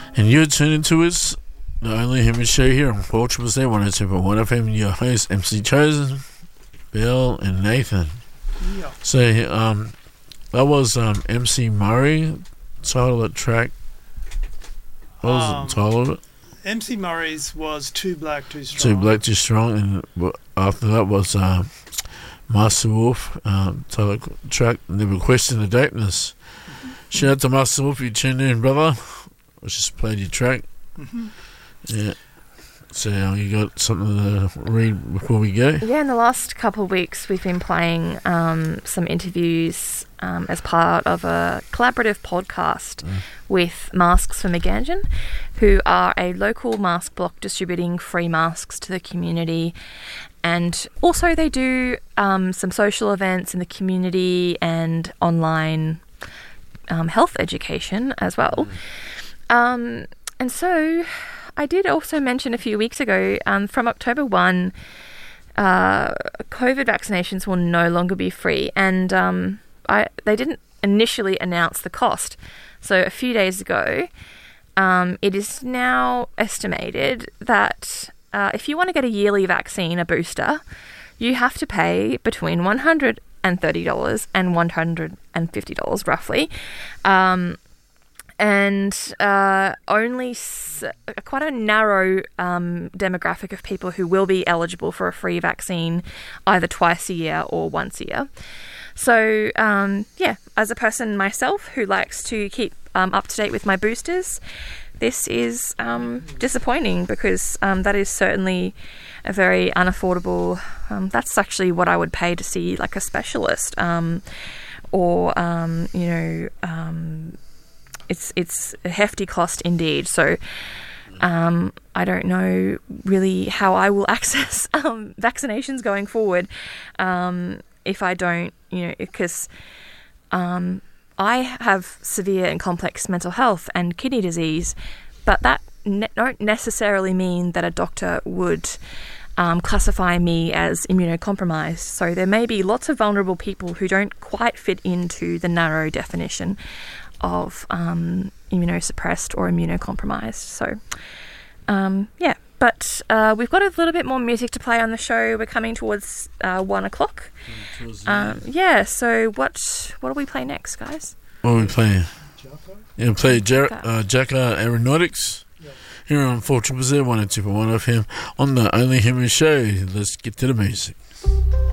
And you're tuning to us, the Only Human Show here on 4ZZZ 102.1 FM. Your host, MC Chosen, Bill, and Nathan. Yeah. So, that was MC Murray, title of the track. What was the title of it? MC Murray's was Too Black, Too Strong. Too Black, Too Strong, and after that was Master Wolf, title of the track, Never Question the Darkness. Shout out to Master Wolf, you tuned in, brother. I just played your track. Yeah. So you got something to read before we go? Yeah, in the last couple of weeks we've been playing some interviews as part of a collaborative podcast with Masks for Meganjin, who are a local mask block distributing free masks to the community. And also they do some social events in the community and online health education as well. And so I did also mention a few weeks ago, from October 1, COVID vaccinations will no longer be free. And they didn't initially announce the cost. So a few days ago, it is now estimated that if you want to get a yearly vaccine, a booster, you have to pay between $130 and $150 roughly. And only quite a narrow demographic of people who will be eligible for a free vaccine either twice a year or once a year. So, as a person myself who likes to keep up to date with my boosters, this is disappointing because that is certainly a very unaffordable... that's actually what I would pay to see like a specialist It's a hefty cost indeed. So I don't know really how I will access vaccinations going forward if I don't, because I have severe and complex mental health and kidney disease, but that don't necessarily mean that a doctor would classify me as immunocompromised. So there may be lots of vulnerable people who don't quite fit into the narrow definition of immunosuppressed or immunocompromised. So, but we've got a little bit more music to play on the show. We're coming towards 1 o'clock. So what do we play next, guys? What are we playing? Yeah, play Jacka Aeronautics. Here on 4ZZZ 102.1 FM on the Only Human Show. Let's get to the music.